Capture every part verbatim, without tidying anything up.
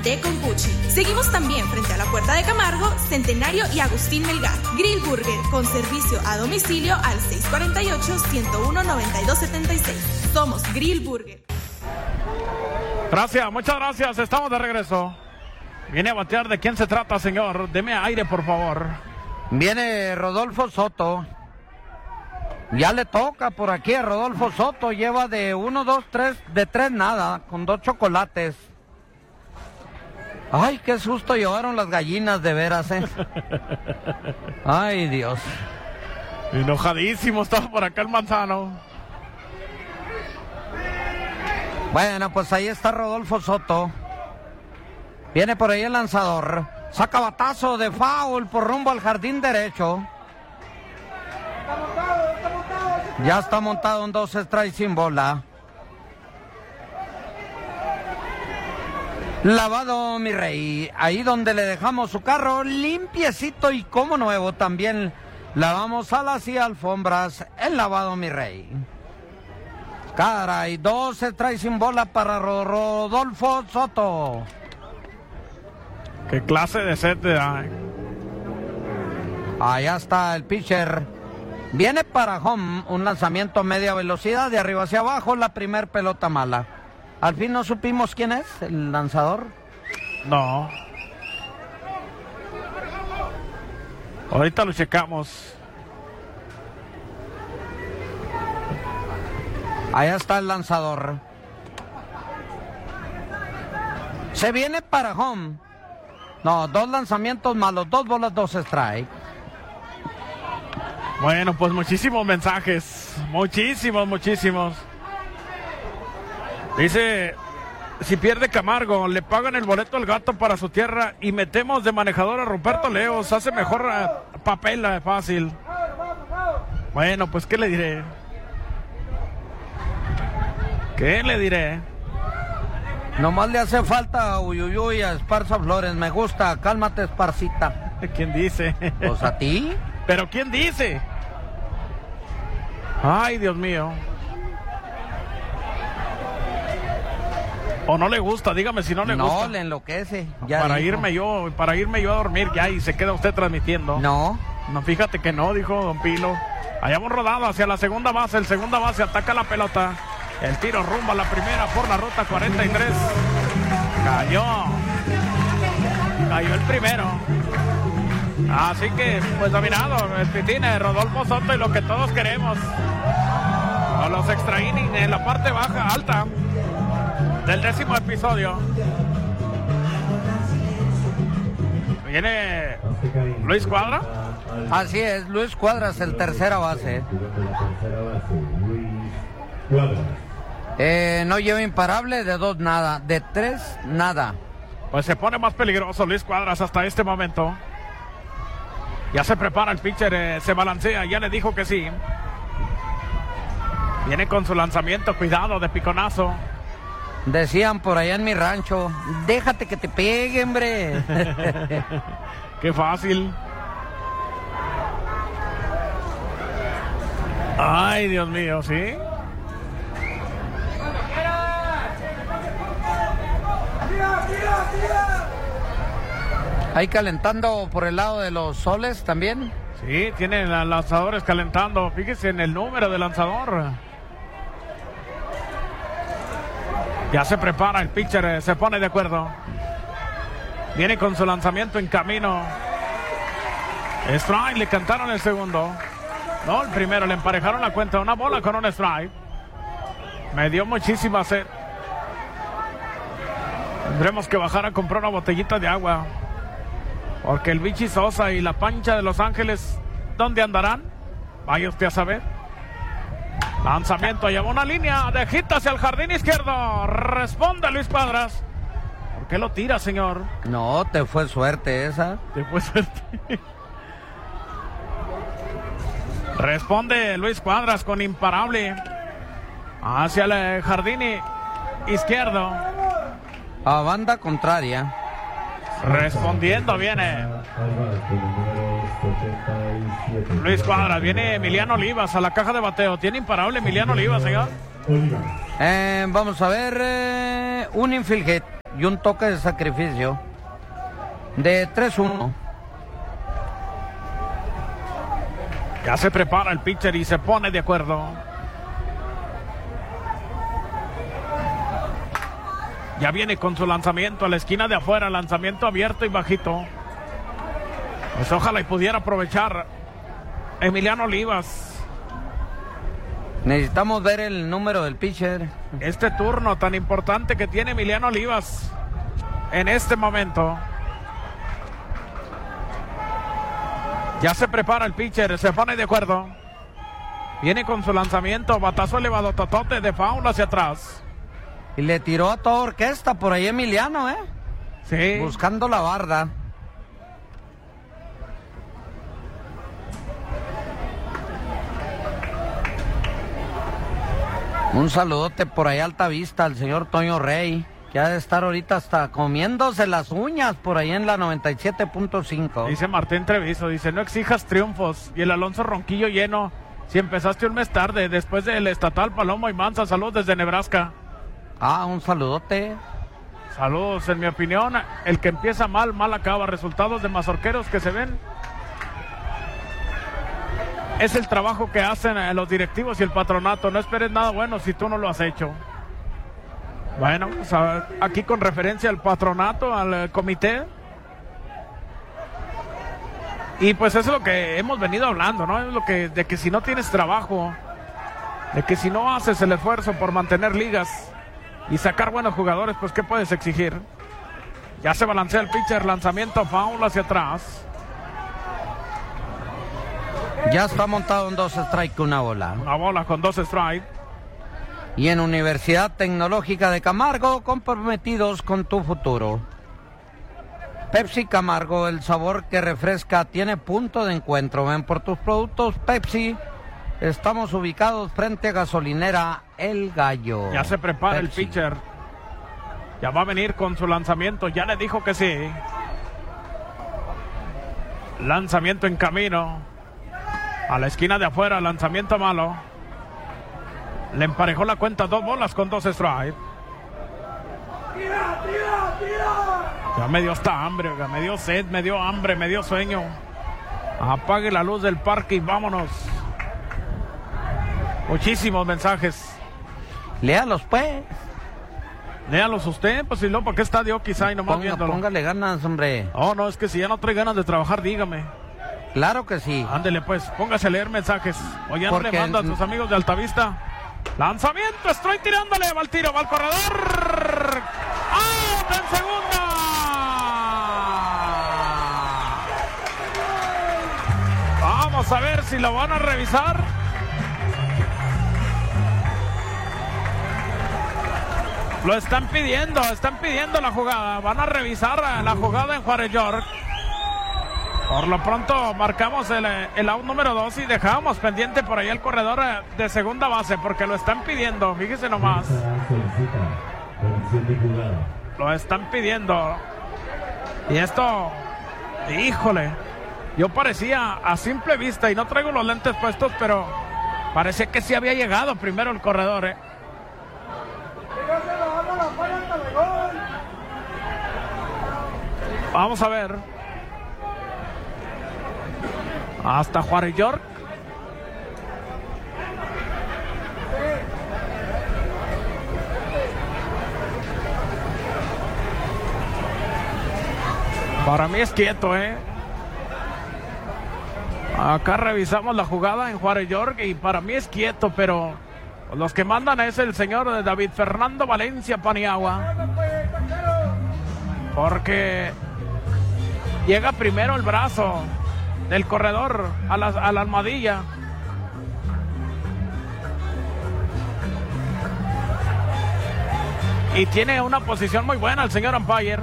té con cuchi. Seguimos también frente a la Puerta de Camargo, Centenario y Agustín Melgar. Grill Burger con servicio a domicilio al seis cuatro ocho, uno cero uno, nueve dos siete seis. Somos Grill Burger. Gracias, muchas gracias. Estamos de regreso. Viene a batear. ¿De quién se trata, señor? Deme aire, por favor. Viene Rodolfo Soto. Ya le toca por aquí a Rodolfo Soto. Lleva de uno, dos, tres, de tres nada, con dos chocolates. Ay, qué susto llevaron las gallinas, de veras, ¿eh? Ay, Dios. Enojadísimo estaba por acá el Manzano. Bueno, pues ahí está Rodolfo Soto. Viene por ahí el lanzador. Saca batazo de foul por rumbo al jardín derecho. Ya está montado en dos strikes sin bola. Lavado, mi rey. Ahí donde le dejamos su carro, limpiecito y como nuevo. También lavamos alas y alfombras. El lavado, mi rey. Caray, dos strikes sin bola para Rodolfo Soto. ¿Qué clase de set de da? Allá está el pitcher. Viene para home, un lanzamiento a media velocidad, de arriba hacia abajo, la primer pelota mala. Al fin no supimos quién es el lanzador. No. Ahorita lo checamos. Allá está el lanzador. Se viene para home. No, dos lanzamientos malos, dos bolas, dos strikes. Bueno, pues muchísimos mensajes. Muchísimos, muchísimos. Dice, si pierde Camargo, le pagan el boleto al gato para su tierra y metemos de manejador a Ruperto Leos. Hace mejor uh, papel uh, fácil. Bueno, pues ¿qué le diré? ¿Qué le diré? Nomás le hace falta a Uyuyuy a Esparza Flores. Me gusta, cálmate, Esparcita. ¿Quién dice? Pues a ti. ¿Pero quién dice? Ay, Dios mío. ¿O no le gusta? Dígame si no le no, gusta. No, le enloquece. Ya para dijo. irme yo, para irme yo a dormir ya y se queda usted transmitiendo. No. No, fíjate que no, dijo don Pilo. Hayamos rodado hacia la segunda base. El segunda base ataca la pelota. El tiro rumbo a la primera por la ruta cuarenta y tres. Cayó. Cayó el primero. Así que, pues dominado el Pitine, Rodolfo Soto y lo que todos queremos. Con los extra innings en la parte baja, alta del décimo episodio. Viene Luis Cuadra. Así es, Luis Cuadras, el tercera base. Eh, no lleva imparable, de dos nada, de tres nada. Pues se pone más peligroso Luis Cuadras hasta este momento. Ya se prepara el pitcher, eh, se balancea, ya le dijo que sí. Viene con su lanzamiento, cuidado de piconazo. Decían por allá en mi rancho, déjate que te pegue, hombre. Qué fácil. Ay, Dios mío, ¿sí? Ahí calentando por el lado de los soles también. Sí, tienen a lanzadores calentando. Fíjese en el número de lanzador. Ya se prepara el pitcher, se pone de acuerdo. Viene con su lanzamiento en camino. Strike, le cantaron el segundo. No, el primero, le emparejaron la cuenta. Una bola con un strike. Me dio muchísima sed. Tendremos que bajar a comprar una botellita de agua. Porque el Vichy Sosa y la Pancha de Los Ángeles, ¿dónde andarán? Vaya usted a saber. Lanzamiento, lleva una línea de hit hacia el jardín izquierdo. Responde Luis Cuadras. ¿Por qué lo tira, señor? No, te fue suerte esa. Te fue suerte. Responde Luis Cuadras con imparable hacia el jardín izquierdo. A banda contraria. Respondiendo viene Luis Cuadras, viene Emiliano Olivas a la caja de bateo. Tiene imparable Emiliano Olivas, señor. Eh, vamos a ver, eh, un infield hit. y un toque de sacrificio de tres uno. Ya se prepara el pitcher y se pone de acuerdo. Ya viene con su lanzamiento a la esquina de afuera, lanzamiento abierto y bajito. Pues ojalá y pudiera aprovechar Emiliano Olivas. Necesitamos ver el número del pitcher. Este turno tan importante que tiene Emiliano Olivas en este momento. Ya se prepara el pitcher, se pone de acuerdo. Viene con su lanzamiento, batazo elevado, totote de foul hacia atrás. Y le tiró a toda orquesta por ahí Emiliano, ¿eh? Sí. Buscando la barda. Un saludote por ahí a Alta Vista al señor Toño Rey, que ha de estar ahorita hasta comiéndose las uñas por ahí en la noventa y siete punto cinco. Dice Martín Treviso, dice, no exijas triunfos. Y el Alonso Ronquillo lleno, si empezaste un mes tarde, después del estatal Palomo y Manza. Saludos desde Nebraska. Ah, un saludote. Saludos, en mi opinión, el que empieza mal, mal acaba. Resultados de mazorqueros que se ven. Es el trabajo que hacen los directivos y el patronato. No esperes nada bueno si tú no lo has hecho. Bueno, pues aquí con referencia al patronato, al comité. Y pues eso es lo que hemos venido hablando, ¿no? Es lo que, de que si no tienes trabajo, de que si no haces el esfuerzo por mantener ligas y sacar buenos jugadores, pues ¿qué puedes exigir? Ya se balancea el pitcher, lanzamiento foul hacia atrás. Ya está montado en dos strikes, una bola. Una bola con dos strikes. Y en Universidad Tecnológica de Camargo, comprometidos con tu futuro. Pepsi Camargo, el sabor que refresca, tiene punto de encuentro. Ven por tus productos Pepsi. Estamos ubicados frente a gasolinera El Gallo. Ya se prepara Pepsi. El pitcher. Ya va a venir con su lanzamiento. Ya le dijo que sí. Lanzamiento en camino. A la esquina de afuera, lanzamiento malo. Le emparejó la cuenta, dos bolas con dos strikes. Ya me dio hasta hambre, me dio sed, me dio hambre, me dio sueño. Apague la luz del parque y vámonos. Muchísimos mensajes. Léalos pues. Léalos usted, pues si no, ¿para qué está Dios quizá y nomás Ponga, viéndolo? Póngale ganas, hombre. Oh, no, es que si ya no trae ganas de trabajar, dígame. Claro que sí. Ándele pues, póngase a leer mensajes. O ya no le manda a sus amigos de Altavista. Lanzamiento, estoy tirándole, va al tiro, va al corredor. ¡Out en segunda! Vamos a ver si lo van a revisar. Lo están pidiendo, están pidiendo la jugada. Van a revisar la jugada en Juárez York. Por lo pronto marcamos el, el out número dos y dejamos pendiente por ahí el corredor de segunda base porque lo están pidiendo, fíjese nomás. Lo están pidiendo. Y esto, híjole, yo parecía a simple vista y no traigo los lentes puestos, pero parecía que sí había llegado primero el corredor, ¿eh? Vamos a ver. Hasta Juárez York. Para mí es quieto, ¿eh? Acá revisamos la jugada en Juárez York y para mí es quieto, pero los que mandan es el señor David Fernando Valencia Paniagua. Porque llega primero el brazo del corredor a la, a la almohadilla. Y tiene una posición muy buena el señor umpire.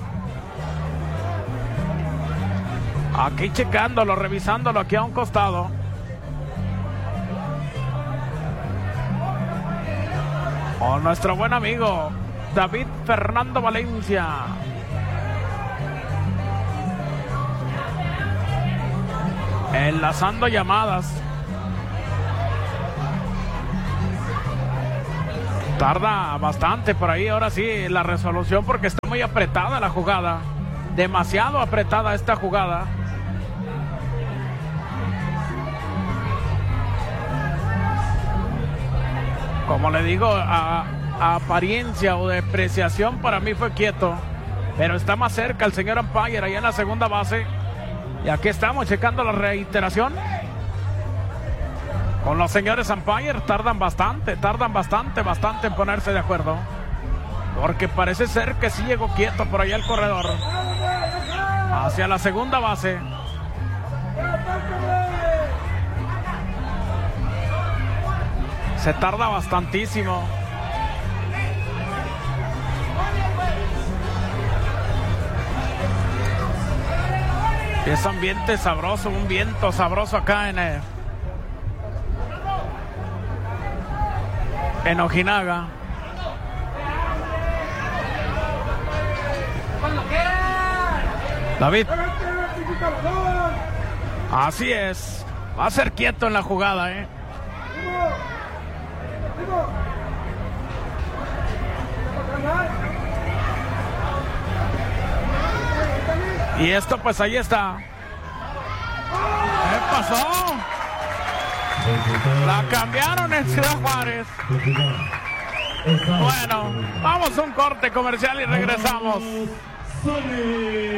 Aquí checándolo, revisándolo aquí a un costado. Oh, nuestro buen amigo David Fernando Valencia. Enlazando llamadas. Tarda bastante por ahí, ahora sí, la resolución, porque está muy apretada la jugada. Demasiado apretada esta jugada. Como le digo, a, a apariencia o depreciación para mí fue quieto, pero está más cerca el señor umpire ahí en la segunda base. Y aquí estamos checando la reiteración con los señores umpire. Tardan bastante, tardan bastante, bastante en ponerse de acuerdo, porque parece ser que sí llegó quieto por allá el corredor hacia la segunda base. Se tarda bastantísimo. Es ambiente sabroso, un viento sabroso acá en el, en Ojinaga. David. Así es. Va a ser quieto en la jugada, ¿eh? Y esto pues ahí está. ¿Qué pasó? La cambiaron en Ciudad Juárez. Bueno, vamos a un corte comercial y regresamos.